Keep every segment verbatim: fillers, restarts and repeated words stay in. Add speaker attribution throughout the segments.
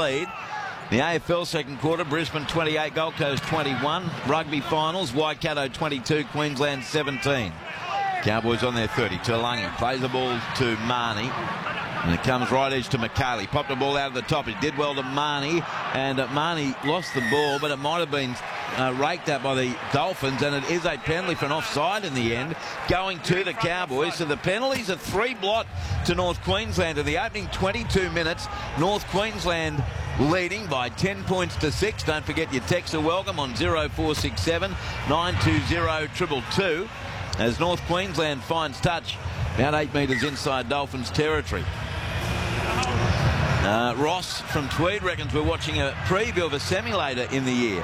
Speaker 1: lead. The A F L second quarter, Brisbane twenty-eight, Gold Coast twenty-one. Rugby finals, Waikato twenty-two, Queensland seventeen. Cowboys on their thirty. Tuolangi plays the ball to Marnie. And it comes right edge to McKaylee. Popped the ball out of the top. He did well to Marnie. And uh, Marnie lost the ball, but it might have been uh, raked up by the Dolphins. And it is a penalty for an offside in the end, going to the Cowboys. So the penalties are three blot to North Queensland. In the opening twenty-two minutes, North Queensland leading by ten points to six. Don't forget your texts are welcome on zero four six seven, nine two zero, two two two. As North Queensland finds touch about eight metres inside Dolphins territory. Uh, Ross from Tweed reckons we're watching a preview of a semi later in the year.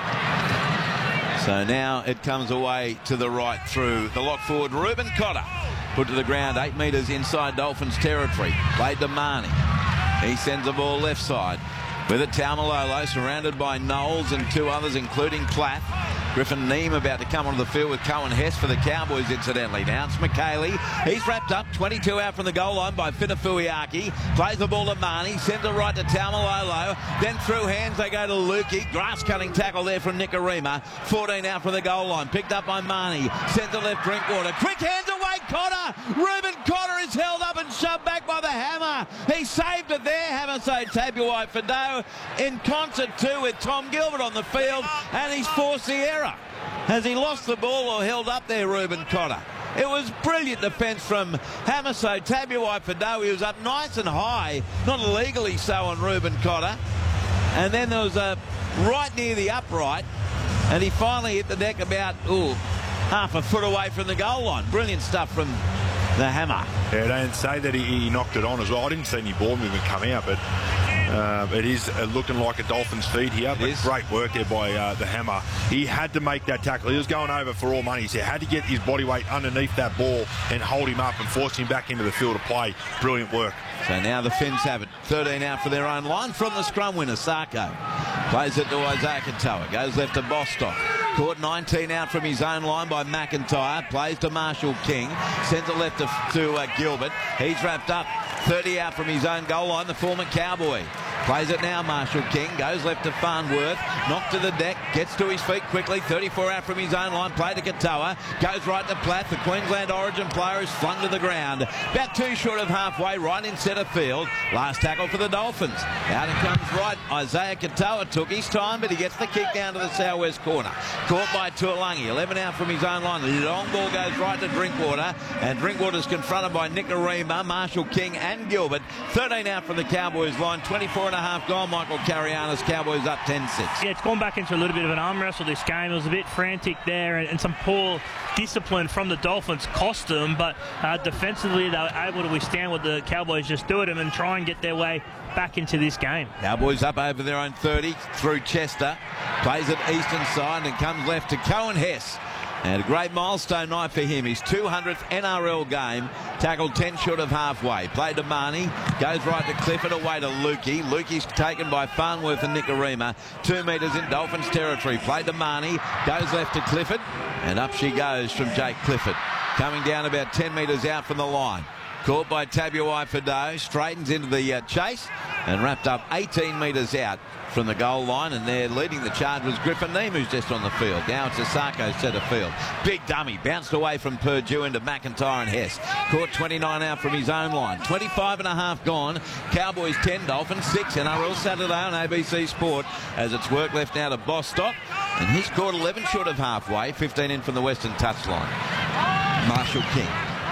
Speaker 1: So now it comes away to the right through the lock forward. Reuben Cotter put to the ground eight metres inside Dolphins territory. Played to Marnie. He sends the ball left side with it. Taumalolo surrounded by Knowles and two others including Plath. Griffin Neem about to come onto the field with Cohen Hess for the Cowboys, incidentally. Now it's McKaylee. He's wrapped up. twenty-two out from the goal line by Fitafuiaki. Plays the ball to Marnie. Sends it right to Taumalolo. Then through hands they go to Lukey. Grass-cutting tackle there from Nicarima. fourteen out from the goal line. Picked up by Marnie. Sends it left Drinkwater. Quick hands away, Cotter. Reuben Cotter is held up and shoved back by the hammer. He saved it there, Hammer. So Tabuai Fadau in concert too with Tom Gilbert on the field. And he's forced the error. Has he lost the ball or held up there, Reuben Cotter? It was brilliant defence from Hamaso Tabuai Fadau. He was up nice and high, not illegally so on Reuben Cotter. And then there was a right near the upright, and he finally hit the deck about ooh, half a foot away from the goal line. Brilliant stuff from the Hammer.
Speaker 2: Yeah, don't say that he, he knocked it on as well. I didn't see any ball movement come out, but uh, it is uh, looking like a Dolphins feed here. But great work there by uh, the Hammer. He had to make that tackle. He was going over for all money. He had to get his body weight underneath that ball and hold him up and force him back into the field of play. Brilliant work.
Speaker 1: So now the Finns have it. thirteen out for their own line from the scrum winner, Sarko. Plays it to Isaiah Katoa. Goes left to Bostock. Caught nineteen out from his own line by McIntyre. Plays to Marshall King. Sends it left to, to uh, Gilbert. He's wrapped up. thirty out from his own goal line, the former Cowboy. Plays it now, Marshall King. Goes left to Farnworth. Knocked to the deck. Gets to his feet quickly. thirty-four out from his own line. Play to Katoa. Goes right to Platt. The Queensland Origin player is flung to the ground. About two short of halfway, right in centre field. Last tackle for the Dolphins. Out it comes right. Isaiah Katoa took his time, but he gets the kick down to the southwest corner. Caught by Tuolangi. eleven out from his own line. The long ball goes right to Drinkwater. And Drinkwater's confronted by Nicarima, Marshall King and Gilbert. thirteen out from the Cowboys line. twenty-four and a half gone. Michael Carianis. Cowboys up ten six.
Speaker 3: Yeah, it's gone back into a little bit of an arm wrestle this game. It was a bit frantic there, and, and some poor discipline from the Dolphins cost them, but uh, defensively they were able to withstand what the Cowboys just do at them and try and get their way back into this game.
Speaker 1: Cowboys up over their own thirty through Chester. Plays it eastern side and comes left to Cohen Hess. And a great milestone night for him. His two hundredth N R L game. Tackled ten short of halfway. Played to Marnie. Goes right to Clifford, away to Lukey. Lukey's taken by Farnworth and Nicarima. Two metres in Dolphins territory. Played to Marnie. Goes left to Clifford. And up she goes from Jake Clifford. Coming down about ten metres out from the line. Caught by Tabuai Fadau. Straightens into the uh, chase. And wrapped up eighteen metres out from the goal line, and there leading the charge was Griffin Neem, who's just on the field. Now it's a Sarko centre field. Big dummy, bounced away from Purdue into McIntyre and Hess. Caught twenty-nine out from his own line. twenty-five and a half gone. Cowboys ten, Dolphins six. N R L Saturday on A B C Sport as it's work left now to Bostock. And he's caught eleven short of halfway, fifteen in from the western touchline. Marshall King.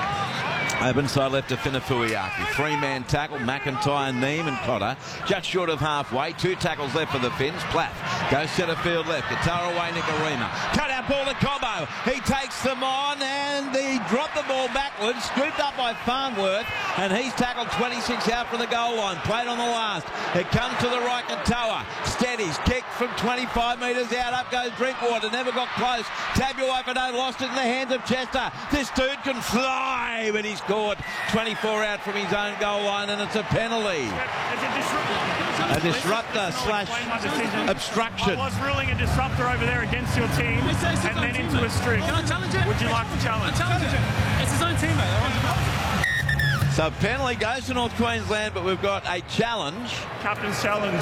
Speaker 1: Open side left to Finafuiaki. Three-man tackle, McIntyre, Neem and Cotter. Just short of halfway. Two tackles left for the Finns. Platt goes centre field left. Guitar away, Nicarima. Cut out ball to Cobbo. He takes them on and he dropped the ball backwards. Scooped up by Farnworth. And he's tackled twenty-six out from the goal line. Played on the last. It comes to the right, Katoa. Steadies. Kick from twenty-five metres out. Up goes Drinkwater. Never got close. Tabuai Fadau lost it in the hands of Chester. This dude can fly, but he's scored. twenty-four out from his own goal line, and it's a penalty. A disruptor slash obstruction.
Speaker 4: I was ruling a disruptor over there against your team, and then into a strip.
Speaker 5: Can I challenge it?
Speaker 4: Would you like to challenge?
Speaker 5: I challenge it. It's his own teammate.
Speaker 1: So penalty goes to North Queensland, but we've got a challenge.
Speaker 4: Captain's challenge.